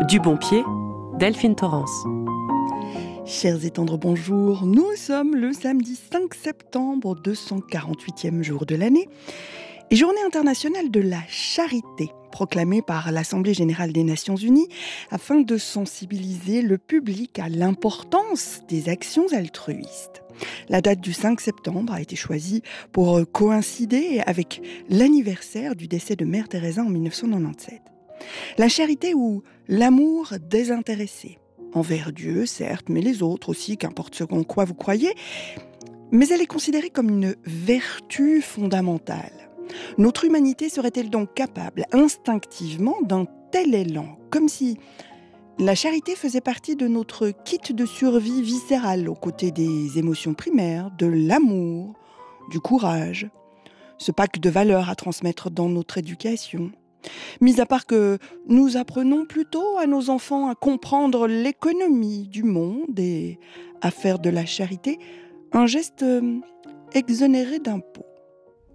Du bon pied, Delphine Torrance. Chers et tendres, bonjour. Nous sommes le samedi 5 septembre, 248e jour de l'année, et journée internationale de la charité, proclamée par l'Assemblée générale des Nations unies afin de sensibiliser le public à l'importance des actions altruistes. La date du 5 septembre a été choisie pour coïncider avec l'anniversaire du décès de Mère Teresa en 1997. La charité ou l'amour désintéressé, envers Dieu, certes, mais les autres aussi, qu'importe ce en quoi vous croyez, mais elle est considérée comme une vertu fondamentale. Notre humanité serait-elle donc capable, instinctivement, d'un tel élan, comme si la charité faisait partie de notre kit de survie viscérale, aux côtés des émotions primaires, de l'amour, du courage, ce pack de valeurs à transmettre dans notre éducation. Mis à part que nous apprenons plutôt à nos enfants à comprendre l'économie du monde et à faire de la charité un geste exonéré d'impôts.